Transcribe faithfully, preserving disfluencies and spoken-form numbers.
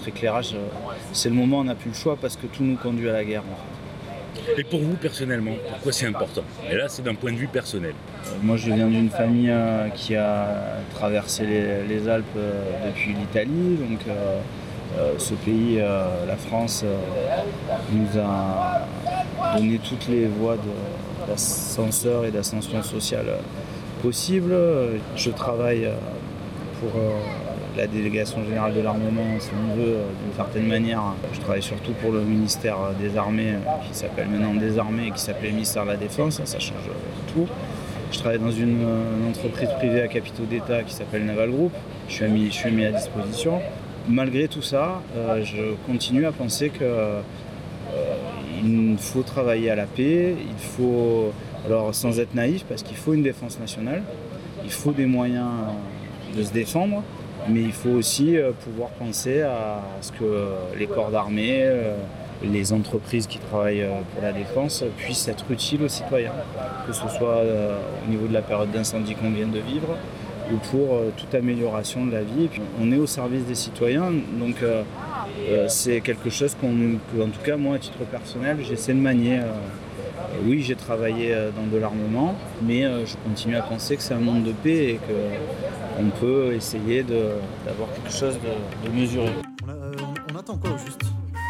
L'éclairage, c'est le moment où on n'a plus le choix parce que tout nous conduit à la guerre. En fait. Et pour vous, personnellement, pourquoi c'est important? Et là, c'est d'un point de vue personnel. Moi, je viens d'une famille euh, qui a traversé les, les Alpes euh, depuis l'Italie. Donc, euh, euh, ce pays, euh, la France, euh, nous a donné toutes les voies de, d'ascenseur et d'ascension sociale possibles. Je travaille euh, pour euh, la délégation générale de l'armement, si on veut, d'une certaine manière. Je travaille surtout pour le ministère des Armées, qui s'appelle maintenant des Armées, et qui s'appelait ministère de la Défense, ça change tout. Je travaille dans une, une entreprise privée à capitaux d'État qui s'appelle Naval Group. Je suis mis, je suis mis à disposition. Malgré tout ça, euh, je continue à penser qu'il euh, faut travailler à la paix, il faut, alors sans être naïf, parce qu'il faut une défense nationale, il faut des moyens de se défendre, mais il faut aussi euh, pouvoir penser à ce que euh, les corps d'armée, euh, les entreprises qui travaillent euh, pour la défense puissent être utiles aux citoyens, que ce soit euh, au niveau de la période d'incendie qu'on vient de vivre ou pour euh, toute amélioration de la vie. Et puis, on est au service des citoyens, donc euh, euh, c'est quelque chose qu'on, que, en tout cas moi à titre personnel, j'essaie de manier. Euh, oui, j'ai travaillé euh, dans de l'armement, mais euh, je continue à penser que c'est un monde de paix et qu'on peut essayer de, d'avoir quelque chose de, de mesuré.